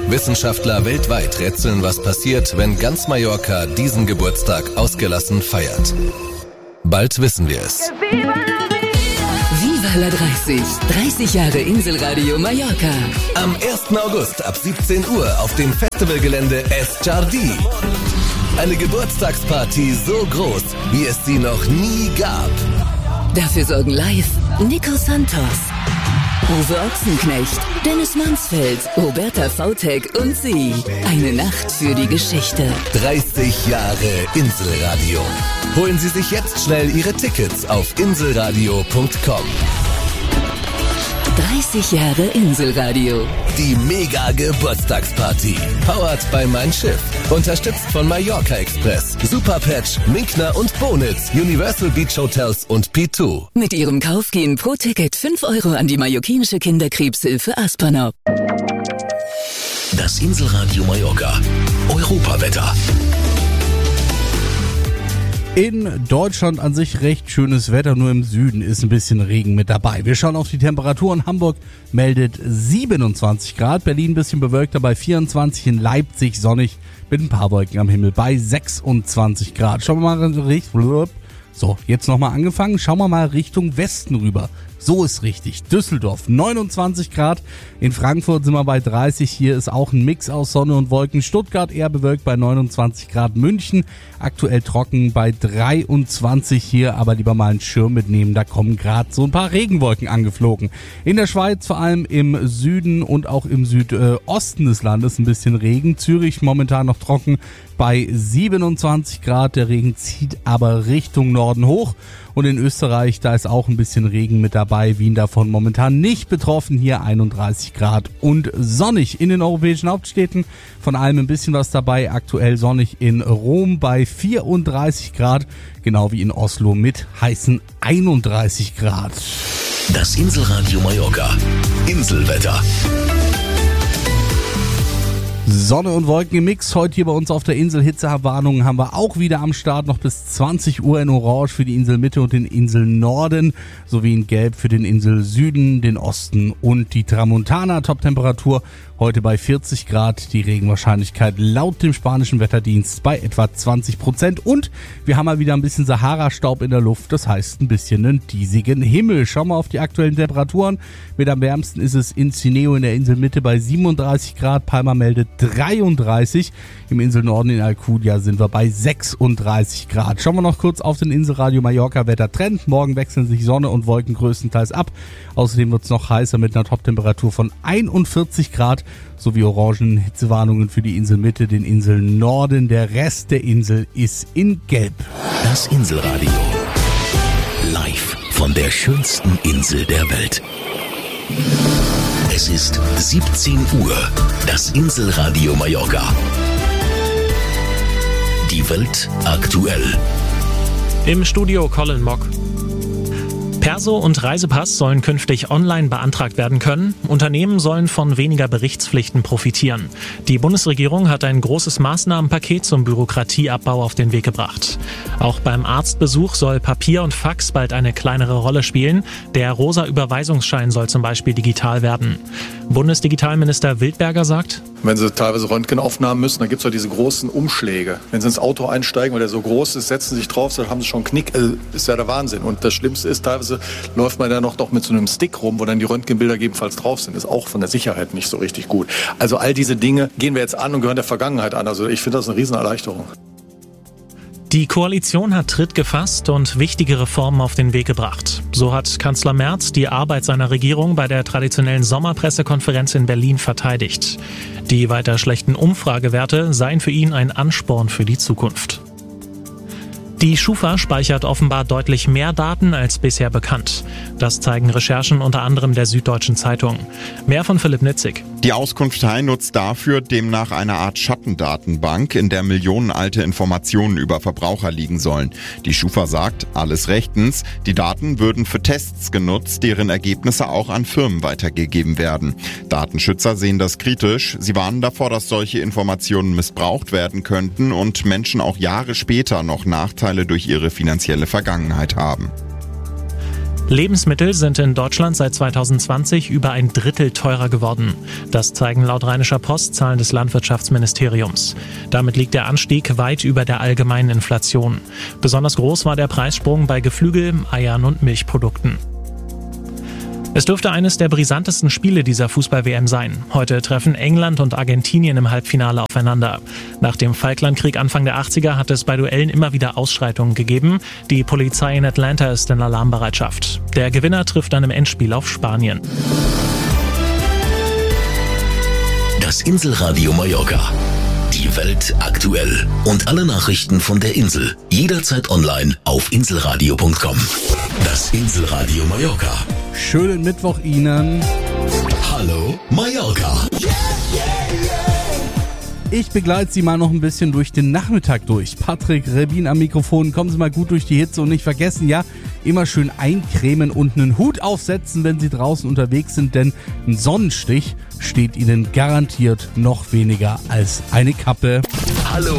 Wissenschaftler weltweit rätseln, was passiert, wenn ganz Mallorca diesen Geburtstag ausgelassen feiert. Bald wissen wir es. Viva la 30. 30 Jahre Inselradio Mallorca. Am 1. August ab 17 Uhr auf dem Festivalgelände Es Jardí. Eine Geburtstagsparty so groß, wie es sie noch nie gab. Dafür sorgen live Nico Santos, Uwe Ochsenknecht, Dennis Mansfeld, Roberta Vautek und sie. Eine Nacht für die Geschichte. 30 Jahre Inselradio. Holen Sie sich jetzt schnell Ihre Tickets auf inselradio.com. 30 Jahre Inselradio. Die Mega-Geburtstagsparty. Powered by Mein Schiff. Unterstützt von Mallorca Express, Superpatch, Minkner und Bonitz, Universal Beach Hotels und P2. Mit ihrem Kauf gehen pro Ticket 5 Euro an die mallorquinische Kinderkrebshilfe Aspernop. Das Inselradio Mallorca. Europawetter. In Deutschland an sich recht schönes Wetter, nur im Süden ist ein bisschen Regen mit dabei. Wir schauen auf die Temperaturen. Hamburg meldet 27 Grad, Berlin ein bisschen bewölkter bei 24, in Leipzig sonnig mit ein paar Wolken am Himmel bei 26 Grad. Schauen wir mal, so, jetzt nochmal angefangen, schauen wir mal Richtung Westen rüber. So ist richtig. Düsseldorf 29 Grad, in Frankfurt sind wir bei 30, hier ist auch ein Mix aus Sonne und Wolken. Stuttgart eher bewölkt bei 29 Grad, München aktuell trocken bei 23 hier, aber lieber mal einen Schirm mitnehmen, da kommen gerade so ein paar Regenwolken angeflogen. In der Schweiz vor allem im Süden und auch im Südosten des Landes ein bisschen Regen. Zürich momentan noch trocken bei 27 Grad, der Regen zieht aber Richtung Norden hoch. Und in Österreich, da ist auch ein bisschen Regen mit dabei. Wien davon momentan nicht betroffen. Hier 31 Grad und sonnig in den europäischen Hauptstädten. Von allem ein bisschen was dabei. Aktuell sonnig in Rom bei 34 Grad. Genau wie in Oslo mit heißen 31 Grad. Das Inselradio Mallorca. Inselwetter. Sonne und Wolken im Mix. Heute hier bei uns auf der Insel. Hitzewarnungen haben wir auch wieder am Start. Noch bis 20 Uhr in Orange für die Inselmitte und den Inselnorden. Sowie in Gelb für den Inselsüden, den Osten und die Tramontana. Top-Temperatur heute bei 40 Grad. Die Regenwahrscheinlichkeit laut dem spanischen Wetterdienst bei etwa 20%. Und wir haben mal wieder ein bisschen Sahara-Staub in der Luft. Das heißt ein bisschen einen diesigen Himmel. Schauen wir auf die aktuellen Temperaturen. Mit am wärmsten ist es in Cineo in der Inselmitte bei 37 Grad. Palma meldet 33. Im Inselnorden in Alcudia sind wir bei 36 Grad. Schauen wir noch kurz auf den Inselradio Mallorca Wettertrend. Morgen wechseln sich Sonne und Wolken größtenteils ab. Außerdem wird es noch heißer mit einer Top-Temperatur von 41 Grad sowie orangen Hitzewarnungen für die Inselmitte, den Inselnorden. Der Rest der Insel ist in Gelb. Das Inselradio. Live von der schönsten Insel der Welt. Es ist 17 Uhr. Das Inselradio Mallorca. Die Welt aktuell. Im Studio Colin Mock. Perso und Reisepass sollen künftig online beantragt werden können. Unternehmen sollen von weniger Berichtspflichten profitieren. Die Bundesregierung hat ein großes Maßnahmenpaket zum Bürokratieabbau auf den Weg gebracht. Auch beim Arztbesuch soll Papier und Fax bald eine kleinere Rolle spielen. Der rosa Überweisungsschein soll zum Beispiel digital werden. Bundesdigitalminister Wildberger sagt: Wenn Sie teilweise Röntgenaufnahmen müssen, dann gibt es ja diese großen Umschläge. Wenn Sie ins Auto einsteigen, weil der so groß ist, setzen Sie sich drauf, dann haben Sie schon einen Knick. Ist ja der Wahnsinn. Und das Schlimmste ist, teilweise läuft man ja noch doch mit so einem Stick rum, wo dann die Röntgenbilder gegebenenfalls drauf sind. Ist auch von der Sicherheit nicht so richtig gut. Also all diese Dinge gehen wir jetzt an und gehören der Vergangenheit an. Also ich finde das eine Riesenerleichterung. Die Koalition hat Tritt gefasst und wichtige Reformen auf den Weg gebracht. So hat Kanzler Merz die Arbeit seiner Regierung bei der traditionellen Sommerpressekonferenz in Berlin verteidigt. Die weiter schlechten Umfragewerte seien für ihn ein Ansporn für die Zukunft. Die Schufa speichert offenbar deutlich mehr Daten als bisher bekannt. Das zeigen Recherchen unter anderem der Süddeutschen Zeitung. Mehr von Philipp Nitzig. Die Auskunft Hai nutzt dafür demnach eine Art Schattendatenbank, in der millionenalte Informationen über Verbraucher liegen sollen. Die Schufa sagt, alles rechtens, die Daten würden für Tests genutzt, deren Ergebnisse auch an Firmen weitergegeben werden. Datenschützer sehen das kritisch. Sie warnen davor, dass solche Informationen missbraucht werden könnten und Menschen auch Jahre später noch Nachteile durch ihre finanzielle Vergangenheit haben. Lebensmittel sind in Deutschland seit 2020 über ein Drittel teurer geworden. Das zeigen laut Rheinischer Post Zahlen des Landwirtschaftsministeriums. Damit liegt der Anstieg weit über der allgemeinen Inflation. Besonders groß war der Preissprung bei Geflügel, Eiern und Milchprodukten. Es dürfte eines der brisantesten Spiele dieser Fußball-WM sein. Heute treffen England und Argentinien im Halbfinale aufeinander. Nach dem Falklandkrieg Anfang der 80er hat es bei Duellen immer wieder Ausschreitungen gegeben. Die Polizei in Atlanta ist in Alarmbereitschaft. Der Gewinner trifft dann im Endspiel auf Spanien. Das Inselradio Mallorca. Die Welt aktuell. Und alle Nachrichten von der Insel. Jederzeit online auf inselradio.com. Das Inselradio Mallorca. Schönen Mittwoch Ihnen. Hallo Mallorca. Ich begleite Sie mal noch ein bisschen durch den Nachmittag durch. Patrick Rebin am Mikrofon. Kommen Sie mal gut durch die Hitze und nicht vergessen, ja, immer schön eincremen und einen Hut aufsetzen, wenn Sie draußen unterwegs sind, denn ein Sonnenstich steht Ihnen garantiert noch weniger als eine Kappe. Hallo